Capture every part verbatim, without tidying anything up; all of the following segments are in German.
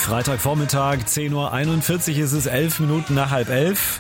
Freitagvormittag, zehn Uhr einundvierzig ist es, elf Minuten nach halb elf.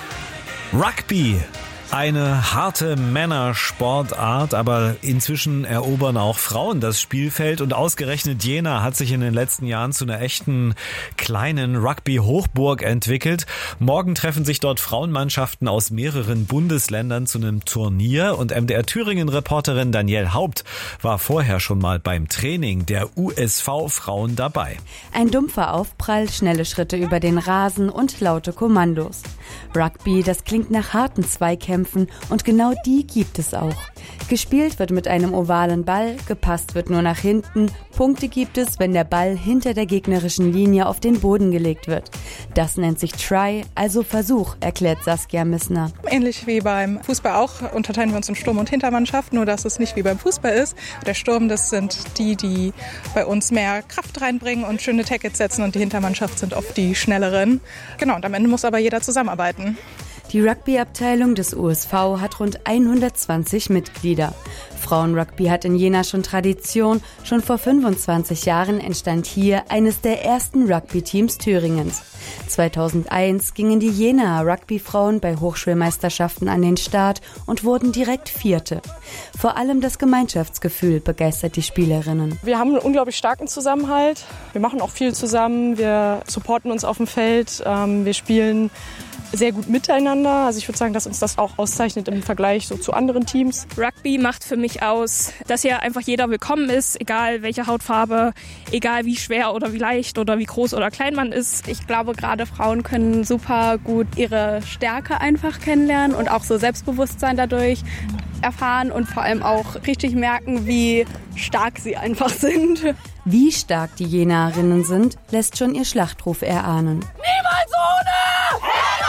Rugby. Eine harte Männersportart, aber inzwischen erobern auch Frauen das Spielfeld und ausgerechnet Jena hat sich in den letzten Jahren zu einer echten kleinen Rugby-Hochburg entwickelt. Morgen treffen sich dort Frauenmannschaften aus mehreren Bundesländern zu einem Turnier und M D R Thüringen-Reporterin Danielle Haupt war vorher schon mal beim Training der U S V-Frauen dabei. Ein dumpfer Aufprall, schnelle Schritte über den Rasen und laute Kommandos. Rugby, das klingt nach harten Zweikämpfen und genau die gibt es auch. Gespielt wird mit einem ovalen Ball, gepasst wird nur nach hinten. Punkte gibt es, wenn der Ball hinter der gegnerischen Linie auf den Boden gelegt wird. Das nennt sich Try, also Versuch, erklärt Saskia Missner. Ähnlich wie beim Fußball auch unterteilen wir uns in Sturm- und Hintermannschaft, nur dass es nicht wie beim Fußball ist. Der Sturm, das sind die, die bei uns mehr Kraft reinbringen und schöne Tackles setzen und die Hintermannschaft sind oft die schnelleren. Genau, und am Ende muss aber jeder zusammenarbeiten. Die Rugby-Abteilung des U S V hat rund hundertzwanzig Mitglieder. Frauenrugby hat in Jena schon Tradition. Schon vor fünfundzwanzig Jahren entstand hier eines der ersten Rugby-Teams Thüringens. zweitausendeins gingen die Jenaer Rugby-Frauen bei Hochschulmeisterschaften an den Start und wurden direkt Vierte. Vor allem das Gemeinschaftsgefühl begeistert die Spielerinnen. Wir haben einen unglaublich starken Zusammenhalt. Wir machen auch viel zusammen. Wir supporten uns auf dem Feld. Wir spielen sehr gut miteinander. Also ich würde sagen, dass uns das auch auszeichnet im Vergleich so zu anderen Teams. Rugby macht für mich aus, dass hier einfach jeder willkommen ist, egal welche Hautfarbe, egal wie schwer oder wie leicht oder wie groß oder klein man ist. Ich glaube, gerade Frauen können super gut ihre Stärke einfach kennenlernen und auch so Selbstbewusstsein dadurch erfahren und vor allem auch richtig merken, wie stark sie einfach sind. Wie stark die Jenaerinnen sind, lässt schon ihr Schlachtruf erahnen. Niemals ohne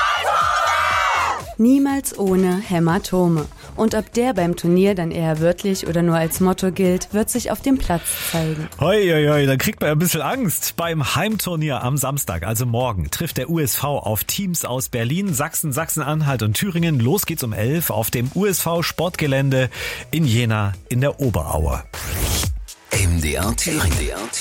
Hämatome! Niemals ohne Hämatome. Und ob der beim Turnier dann eher wörtlich oder nur als Motto gilt, wird sich auf dem Platz zeigen. Hoi, hoi, hoi, da kriegt man ein bisschen Angst. Beim Heimturnier am Samstag, also morgen, trifft der U S V auf Teams aus Berlin, Sachsen, Sachsen-Anhalt und Thüringen. Los geht's um elf auf dem U S V-Sportgelände in Jena in der Oberaue. M D R Thüringen.